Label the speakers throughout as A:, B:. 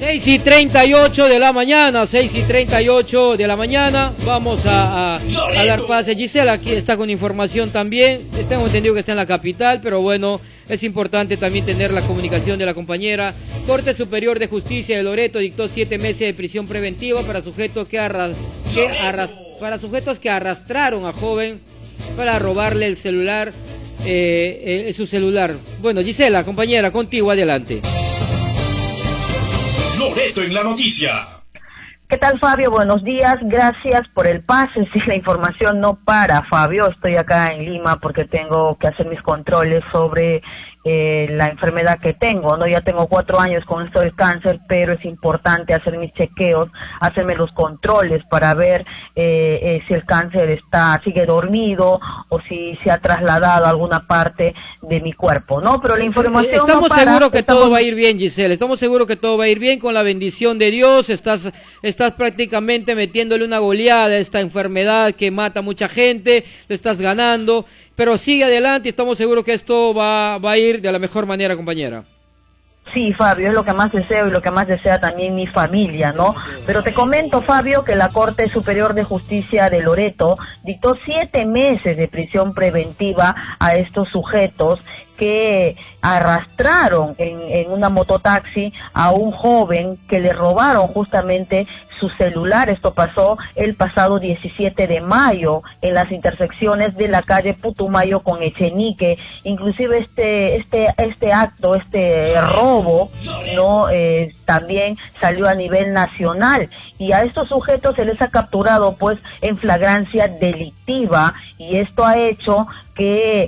A: 6:38 de la mañana, 6:38 de la mañana. Vamos a dar pase. Gisela aquí está con información también. Tengo entendido que está en la capital, pero bueno, es importante también tener la comunicación de la compañera. Corte Superior de Justicia de Loreto dictó 7 meses de prisión preventiva para sujetos que arrastraron a joven para robarle el celular, su celular. Bueno, Gisela, compañera, contigo, adelante.
B: Loreto en la noticia.
C: ¿Qué tal, Fabio? Buenos días, gracias por el pase. Si la información no para, Fabio, estoy acá en Lima porque tengo que hacer mis controles sobre la enfermedad que tengo, ¿no? Ya tengo 4 años con esto del cáncer, pero es importante hacer mis chequeos, hacerme los controles para ver si el cáncer sigue dormido o si se ha trasladado a alguna parte de mi cuerpo, ¿no? Pero la información
A: estamos
C: no para.
A: seguros que todo va a ir bien, Gisela, estamos seguros que todo va a ir bien con la bendición de Dios. Estás prácticamente metiéndole una goleada a esta enfermedad que mata a mucha gente, le estás ganando. Pero sigue adelante y estamos seguros que esto va a ir de la mejor manera, compañera.
C: Sí, Fabio, es lo que más deseo y lo que más desea también mi familia, ¿no? Pero te comento, Fabio, que la Corte Superior de Justicia de Loreto dictó 7 meses de prisión preventiva a estos sujetos que arrastraron en una mototaxi a un joven que le robaron justamente su celular. Esto pasó el pasado 17 de mayo en las intersecciones de la calle Putumayo con Echenique. Inclusive este acto, este robo, ¿no? También salió a nivel nacional y a estos sujetos se les ha capturado pues en flagrancia delictiva, y esto ha hecho que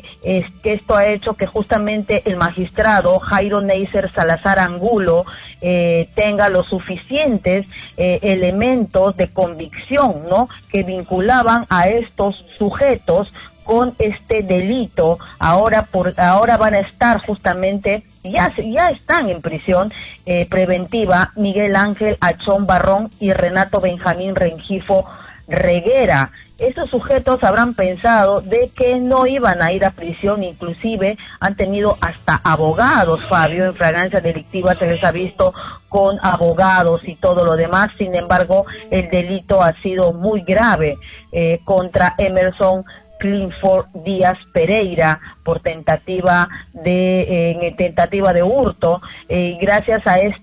C: justamente el magistrado Jairo Neiser Salazar Angulo tenga los suficientes elementos de convicción, ¿no?, que vinculaban a estos sujetos con este delito. Ahora van a estar justamente, ya están en prisión preventiva Miguel Ángel Achón Barrón y Renato Benjamín Rengifo Reguera. Estos sujetos habrán pensado de que no iban a ir a prisión, inclusive han tenido hasta abogados, Fabio, en flagrancia delictiva se les ha visto con abogados y todo lo demás. Sin embargo, el delito ha sido muy grave contra Emerson Clifford Díaz Pereira por tentativa de hurto. Gracias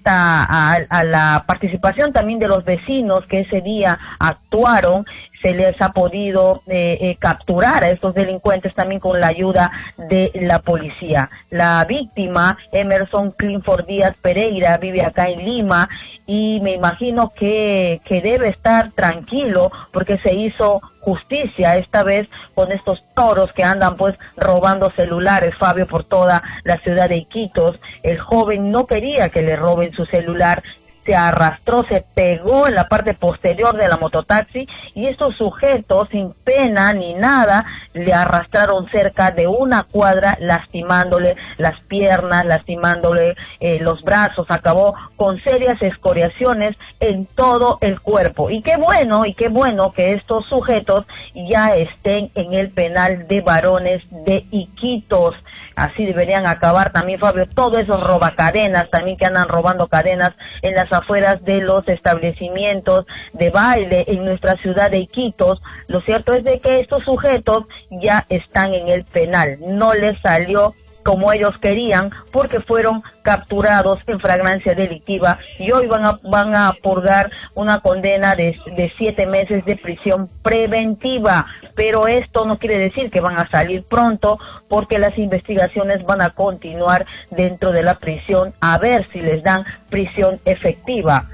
C: a la participación también de los vecinos que ese día actuaron, se les ha podido capturar a estos delincuentes también con la ayuda de la policía. La víctima, Emerson Clifford Díaz Pereira, vive acá en Lima y me imagino que debe estar tranquilo porque se hizo justicia esta vez con estos toros que andan pues robando celulares, Fabio, por toda la ciudad de Iquitos. El joven no quería que le roben su celular, se arrastró, se pegó en la parte posterior de la mototaxi y estos sujetos sin pena ni nada le arrastraron cerca de 1 cuadra, lastimándole las piernas, lastimándole los brazos. Acabó con serias escoriaciones en todo el cuerpo. Y qué bueno que estos sujetos ya estén en el penal de varones de Iquitos. Así deberían acabar también, Fabio, todos esos robacadenas también que andan robando cadenas en las afueras de los establecimientos de baile en nuestra ciudad de Iquitos. Lo cierto es de que estos sujetos ya están en el penal. No les salió como ellos querían porque fueron capturados en flagrancia delictiva y hoy van a purgar una condena de 7 meses de prisión preventiva. Pero esto no quiere decir que van a salir pronto, porque las investigaciones van a continuar dentro de la prisión a ver si les dan prisión efectiva.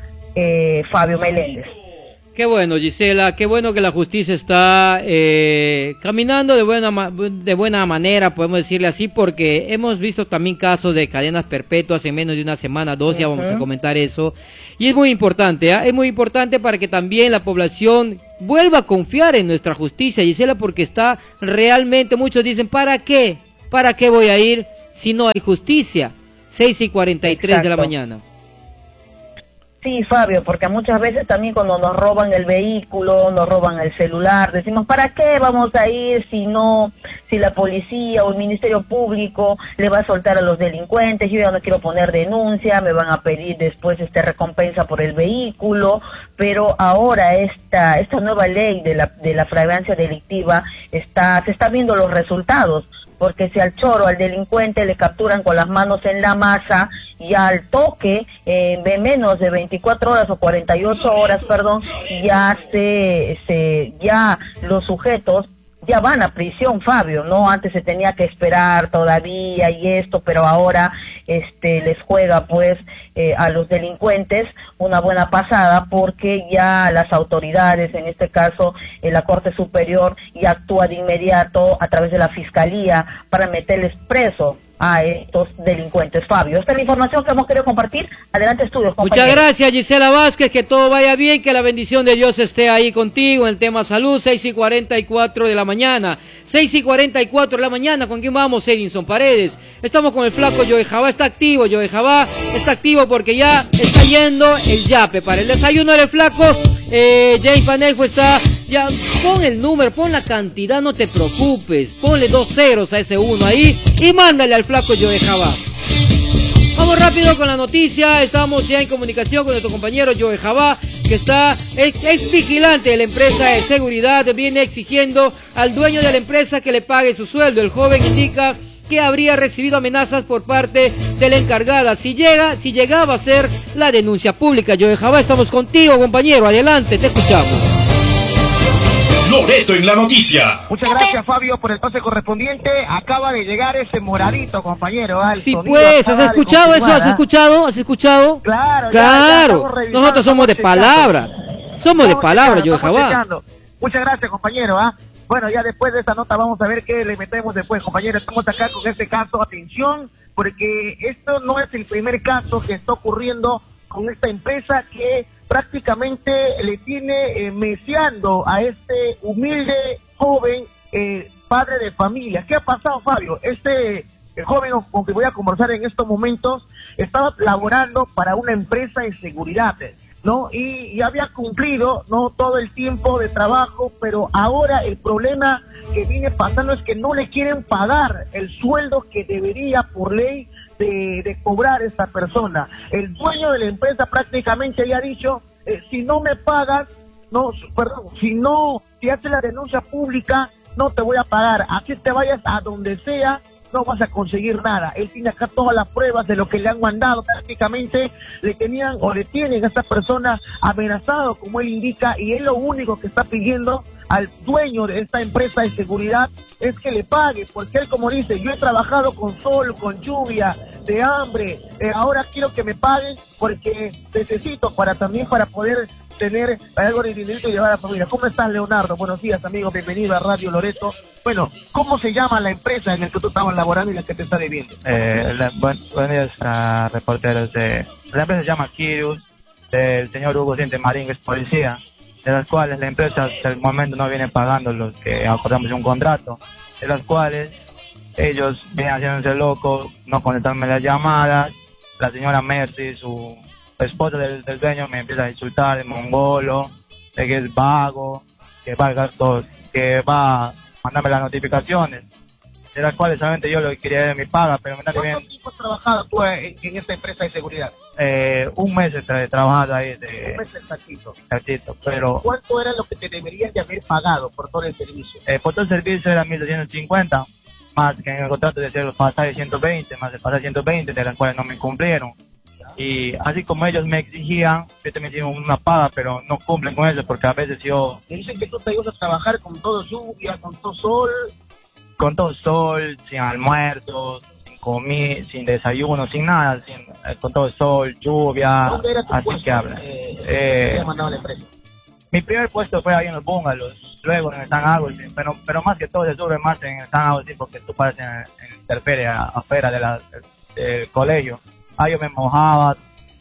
C: Fabio Meléndez.
A: Qué bueno, Gisela, qué bueno que la justicia está caminando de buena manera, podemos decirle así, porque hemos visto también casos de cadenas perpetuas en menos de una semana, 2, ya vamos a comentar eso. Y es muy importante, es muy importante para que también la población vuelva a confiar en nuestra justicia, Gisela, porque está realmente, muchos dicen, ¿para qué? ¿Para qué voy a ir si no hay justicia? 6:43 de la mañana.
C: Sí, Fabio, porque muchas veces también cuando nos roban el vehículo, nos roban el celular, decimos, ¿para qué vamos a ir si la policía o el Ministerio Público le va a soltar a los delincuentes? Yo ya no quiero poner denuncia, me van a pedir después recompensa por el vehículo, pero ahora esta nueva ley de la flagrancia delictiva se está viendo los resultados. Porque si al choro, al delincuente le capturan con las manos en la masa y al toque, de menos de 24 horas o 48 horas, perdón, ya los sujetos ya van a prisión, Fabio, ¿no? Antes se tenía que esperar todavía y esto, pero ahora les juega pues a los delincuentes una buena pasada, porque ya las autoridades, en este caso la Corte Superior, ya actúa de inmediato a través de la Fiscalía para meterles preso a estos delincuentes. Fabio, esta es la información que hemos querido compartir. Adelante, estudios, compañeros.
A: Muchas gracias, Gisela Vázquez, que todo vaya bien, que la bendición de Dios esté ahí contigo en el tema salud. 6:44 de la mañana, 6:44 de la mañana. ¿Con quién vamos? Edinson Paredes. Estamos con el flaco Joe Jabá. Está activo, Joe Jabá está activo porque ya está yendo el yape para el desayuno del flaco. Jay Panelfo está, ya, pon el número, pon la cantidad, no te preocupes, ponle 2 ceros a ese 1 ahí y mándale al flaco Joe Jabá. Vamos rápido con la noticia. Estamos ya en comunicación con nuestro compañero Joe Jabá, que es vigilante de la empresa de seguridad. Viene exigiendo al dueño de la empresa que le pague su sueldo. El joven indica que habría recibido amenazas por parte de la encargada si llegaba a hacer la denuncia pública. Joe Jabá, estamos contigo, compañero, adelante, te escuchamos.
B: Loreto en la noticia.
D: Muchas gracias, Fabio, por el pase correspondiente. Acaba de llegar ese moradito, compañero.
A: Sí, pues, ¿has escuchado eso? ¿Has escuchado? ¿Has escuchado?
D: Claro,
A: claro. Nosotros somos de palabra. Somos de palabra, Joe Jabá.
D: Muchas gracias, compañero. Bueno, ya después de esta nota vamos a ver qué le metemos después, compañero. Estamos acá con este caso. Atención, porque esto no es el primer caso que está ocurriendo con esta empresa que prácticamente le tiene meciando a este humilde joven padre de familia. ¿Qué ha pasado, Fabio? Este joven con que voy a conversar en estos momentos estaba laborando para una empresa de seguridad, ¿no? Y había cumplido, ¿no?, todo el tiempo de trabajo, pero ahora el problema que viene pasando es que no le quieren pagar el sueldo que debería por ley de cobrar esta persona. El dueño de la empresa prácticamente ya ha dicho, si no me pagas, si haces la denuncia pública, no te voy a pagar, así te vayas a donde sea, no vas a conseguir nada. Él tiene acá todas las pruebas de lo que le han mandado. Prácticamente le tienen a esta persona amenazado, como él indica, y él lo único que está pidiendo al dueño de esta empresa de seguridad es que le pague, porque él, como dice, yo he trabajado con sol, con lluvia, de hambre, ahora quiero que me paguen porque necesito para poder tener algo de dinero y llevar a la familia. ¿Cómo estás, Leonardo? Buenos días, amigo, bienvenido a Radio Loreto. Bueno, ¿cómo se llama la empresa en la que tú estabas laborando y la que te está debiendo?
E: Buenos días, reporteros. La empresa se llama Kirus, del señor Hugo Diente Marín, que es policía, de las cuales la empresa hasta el momento no viene pagando los que acordamos un contrato, de las cuales ellos vienen haciéndose locos, no contestarme las llamadas. La señora Mercy, su esposa del dueño, me empieza a insultar, de mongolo, de que es vago, que va a mandarme las notificaciones, de las cuales solamente yo lo que quería era mi paga, pero me da bien.
D: ¿Cuánto tiempo has trabajado tú en esta empresa de seguridad?
E: Un mes he trabajado ahí.
D: Un mes exactito.
E: Pero
D: ¿cuánto era lo que te deberían de haber pagado por todo el servicio?
E: Por todo el servicio era 1.250, más que en el contrato decía los pasajes 120, más el pasaje 120, de las cuales no me cumplieron. Y así como ellos me exigían, yo también tengo una paga, pero no cumplen con eso, porque a veces yo...
D: Me dicen que tú te ibas a trabajar con todo lluvia, con todo sol...
E: Con todo sol, sin almuerzo, sin comida, sin desayuno, sin nada, con todo sol, lluvia,
D: ¿dónde era tu
E: así
D: puesto?
E: que habla.
D: ¿Te mandaba la empresa?
E: Mi primer puesto fue ahí en los bungalows, luego en el San Agustín, pero más que todo se sube más en el San Agustín porque tú paras en el Interperia, afuera del colegio. Ahí yo me mojaba,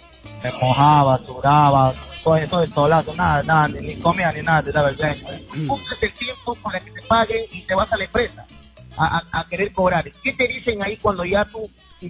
E: sudaba, todo el solazo, nada, ni comida ni nada, te daba el sueño.
D: Cumples el tiempo para que te paguen y te vas a la empresa a querer cobrar. ¿Qué te dicen ahí cuando ya tú